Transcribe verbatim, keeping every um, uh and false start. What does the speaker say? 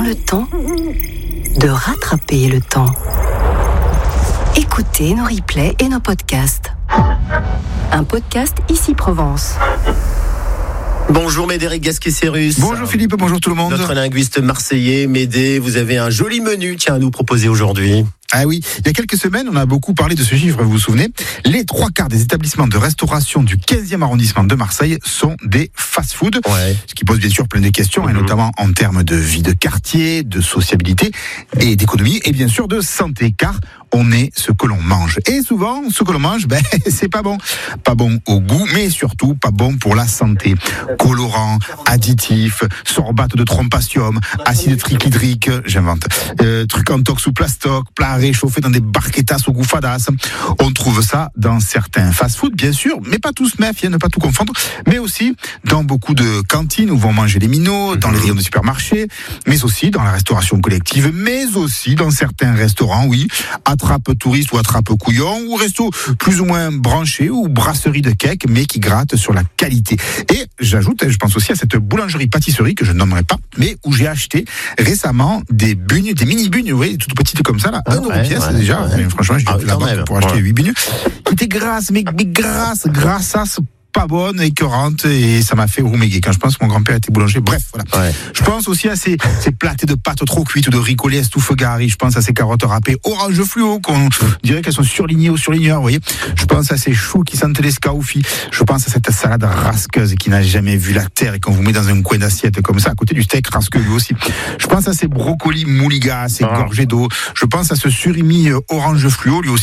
le temps de rattraper le temps. Écoutez nos replays et nos podcasts. Un podcast Ici Provence. Bonjour Médéric Gasquet-Cérus. Bonjour Philippe, bonjour tout le monde. Notre linguiste marseillais, Médé, vous avez un joli menu tiens, à nous proposer aujourd'hui. Ah oui, il y a quelques semaines, on a beaucoup parlé de ce chiffre, vous vous souvenez. Les trois quarts des établissements de restauration du quinzième arrondissement de Marseille sont des fast-food. Ouais. Ce qui pose bien sûr plein de questions, mmh. et notamment en termes de vie de quartier, de sociabilité et d'économie, et bien sûr de santé, car on est ce que l'on mange. Et souvent, ce que l'on mange, ben, c'est pas bon. Pas bon au goût, mais surtout pas bon pour la santé. Colorants, additifs, sorbates de trompasium, acide trichlydrique, j'invente, euh, trucs en tox ou plastoc, plats réchauffés dans des barquetas au goût fadas. On trouve ça dans certains fast-food, bien sûr, mais pas tous, méfiez, ne pas tout confondre, mais aussi dans beaucoup de cantines où vont manger les minots, dans les rayons de supermarchés, mais aussi dans la restauration collective, mais aussi dans certains restaurants, oui, attrape touriste ou attrape couillon, ou resto plus ou moins branché, ou brasserie de cake, mais qui gratte sur la qualité. Et j'ajoute, je pense aussi à cette boulangerie-pâtisserie que je ne nommerai pas, mais où j'ai acheté récemment des bugnes, des mini-bugnes, vous voyez, toutes petites comme ça, là, un euro pièce ouais, déjà, ouais. Franchement, j'ai ah, la banque pour acheter ouais. huit bugnes, qui étaient grasses, mais, mais grasses, grassasses, pas bonne, écœurante, et ça m'a fait rouméguer quand je pense que mon grand-père était boulanger. Bref, voilà. Ouais. Je pense aussi à ces, ces plâtés de pâtes trop cuites ou de ricolés estouffe-gari. Je pense à ces carottes râpées orange fluo, qu'on dirait qu'elles sont surlignées au surligneur, vous voyez. Je pense à ces choux qui sentent les scaufis. Je pense à cette salade rasqueuse qui n'a jamais vu la terre et qu'on vous met dans un coin d'assiette comme ça, à côté du steak rasqueux lui aussi. Je pense à ces brocolis mouligas, ces ah. gorgées d'eau. Je pense à ce surimi orange fluo, lui aussi.